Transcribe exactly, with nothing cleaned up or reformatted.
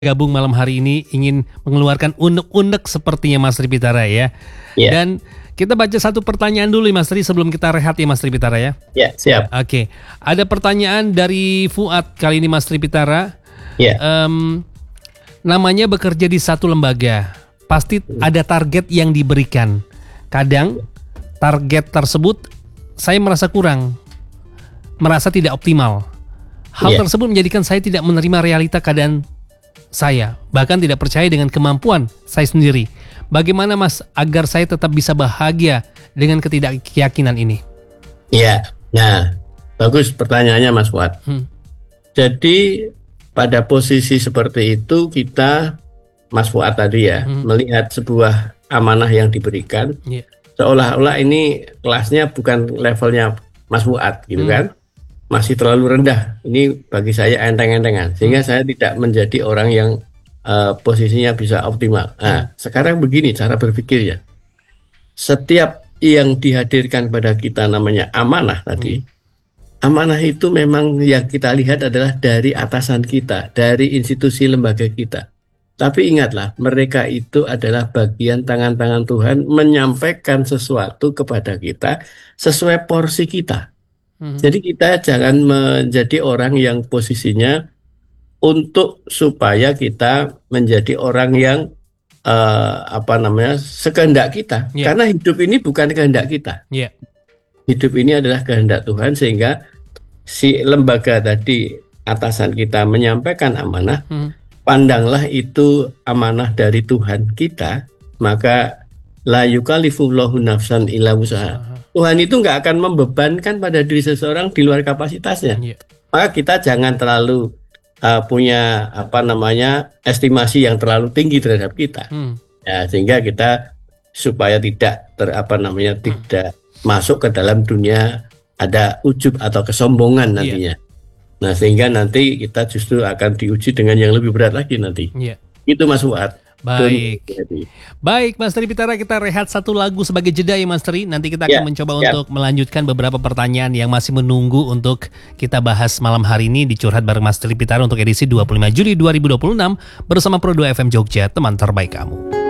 gabung malam hari ini ingin mengeluarkan unek-unek sepertinya Mas Tripitara ya. Ya. Dan kita baca satu pertanyaan dulu Mas Tri sebelum kita rehat ya Mas Tripitara ya. Ya, siap. Oke, ada pertanyaan dari Fuad kali ini Mas Tripitara. Ya. Um, namanya bekerja di satu lembaga, pasti ada target yang diberikan. Kadang target tersebut saya merasa kurang, merasa tidak optimal. Hal Ya. tersebut menjadikan saya tidak menerima realita keadaan saya, bahkan tidak percaya dengan kemampuan saya sendiri. Bagaimana Mas agar saya tetap bisa bahagia dengan ketidakyakinan ini? Ya, nah bagus pertanyaannya Mas Fuad. Hmm. Jadi pada posisi seperti itu kita, Mas Fuad tadi ya, Hmm. melihat sebuah amanah yang diberikan, Yeah. seolah-olah ini kelasnya bukan levelnya Mas Fuad gitu Hmm. kan, masih terlalu rendah. Ini bagi saya enteng-entengan, sehingga Hmm. saya tidak menjadi orang yang uh, posisinya bisa optimal. Nah, Hmm. sekarang begini cara berpikir ya. Setiap yang dihadirkan pada kita namanya amanah tadi, Hmm. amanah itu memang yang kita lihat adalah dari atasan kita, dari institusi lembaga kita. Tapi ingatlah, mereka itu adalah bagian tangan-tangan Tuhan menyampaikan sesuatu kepada kita sesuai porsi kita. Hmm. Jadi kita jangan menjadi orang yang posisinya untuk supaya kita menjadi orang yang eh, apa namanya sekehendak kita. Yeah. Karena hidup ini bukan kehendak kita. Yeah. Hidup ini adalah kehendak Tuhan, sehingga si lembaga tadi atasan kita menyampaikan amanah, Hmm. pandanglah itu amanah dari Tuhan kita, maka la yukallifullahu nafsan illa wus'aha. Tuhan itu nggak akan membebankan pada diri seseorang di luar kapasitasnya. Yeah. Maka kita jangan terlalu uh, punya apa namanya estimasi yang terlalu tinggi terhadap kita. Hmm. Ya, sehingga kita supaya tidak ter apa namanya Hmm. tidak masuk ke dalam dunia ada ujub atau kesombongan nantinya. Nah, sehingga nanti kita justru akan diuji dengan yang lebih berat lagi nanti. Yeah. Itu Mas Fuad. Baik. Jadi, Baik Mas Tripitara, kita rehat satu lagu sebagai jeda ya Mas Tri. Nanti kita akan Ya, mencoba ya. untuk melanjutkan beberapa pertanyaan yang masih menunggu untuk kita bahas malam hari ini di Curhat bareng Mas Tripitara untuk edisi dua puluh lima Juli dua ribu dua puluh enam bersama Pro dua F M Jogja, teman terbaik kamu.